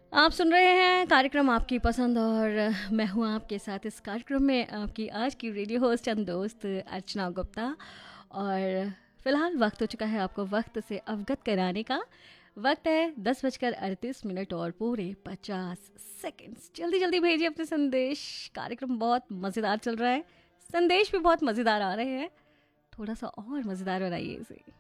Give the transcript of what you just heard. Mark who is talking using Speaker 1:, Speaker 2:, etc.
Speaker 1: आप सुन रहे हैं कार्यक्रम आपकी पसंद और मैं हूं आपके साथ इस कार्यक्रम में आपकी आज की रेडियो होस्ट एंड दोस्त अर्चना गुप्ता। और फिलहाल वक्त हो चुका है आपको वक्त से अवगत कराने का। वक्त है 10 बजकर 38 मिनट और पूरे 50 सेकंड्स। जल्दी जल्दी भेजिए अपने संदेश। कार्यक्रम बहुत मज़ेदार चल रहा है, संदेश भी बहुत मज़ेदार आ रहे हैं। थोड़ा सा और मज़ेदार बनाइए इसे।